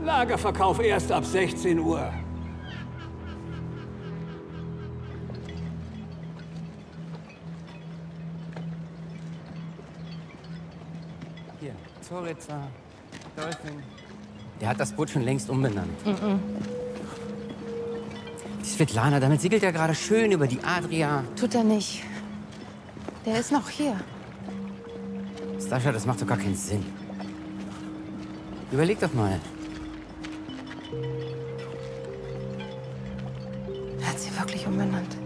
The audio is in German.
Lagerverkauf erst ab 16 Uhr. Hier, Zoritzer, Dolphin. Der hat das Boot schon längst umbenannt. Die Svetlana, damit segelt er gerade schön über die Adria. Tut er nicht. Der ist noch hier. Stascha, das macht doch gar keinen Sinn. Überleg doch mal. Er hat sie wirklich umbenannt.